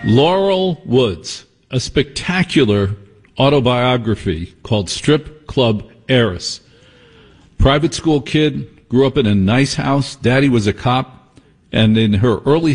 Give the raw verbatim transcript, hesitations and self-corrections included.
Laurel Woods, a spectacular autobiography called Strip Club Heiress. Private school kid, grew up in a nice house. Daddy was a cop. And in her early